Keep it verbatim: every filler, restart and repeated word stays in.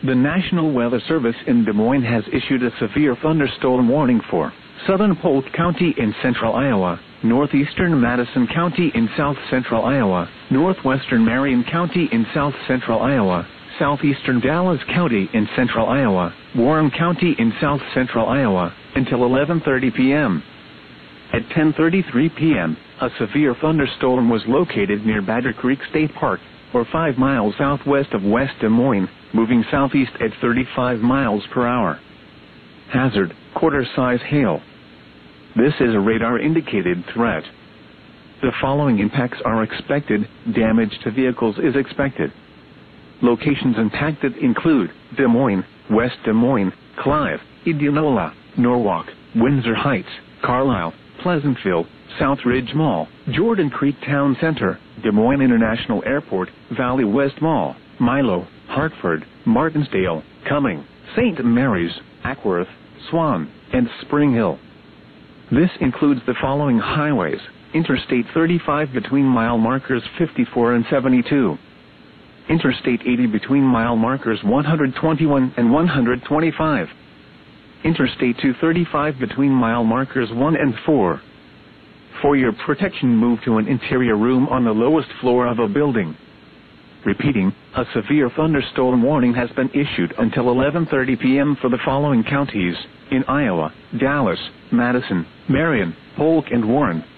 The National Weather Service in Des Moines has issued a severe thunderstorm warning for southern Polk County in central Iowa, northeastern Madison County in south-central Iowa, northwestern Marion County in south-central Iowa, southeastern Dallas County in central Iowa, Warren County in south-central Iowa, until eleven thirty p m At ten thirty-three p m, a severe thunderstorm was located near Badger Creek State Park, or five miles southwest of West Des Moines, moving southeast at thirty-five miles per hour. Hazard, quarter-size hail. This is a radar-indicated threat. The following impacts are expected. Damage to vehicles is expected. Locations impacted include Des Moines, West Des Moines, Clive, Indianola, Norwalk, Windsor Heights, Carlisle, Pleasantville, South Ridge Mall, Jordan Creek Town Center, Des Moines International Airport, Valley West Mall, Milo, Hartford, Martinsdale, Cumming, Saint Mary's, Ackworth, Swan, and Spring Hill. This includes the following highways: Interstate thirty-five between mile markers fifty-four and seventy-two. Interstate eighty between mile markers one hundred twenty-one and one hundred twenty-five. Interstate two thirty-five between mile markers one and four. For your protection, move to an interior room on the lowest floor of a building. Repeating, a severe thunderstorm warning has been issued until eleven thirty p m for the following counties in Iowa: Dallas, Madison, Marion, Polk, and Warren.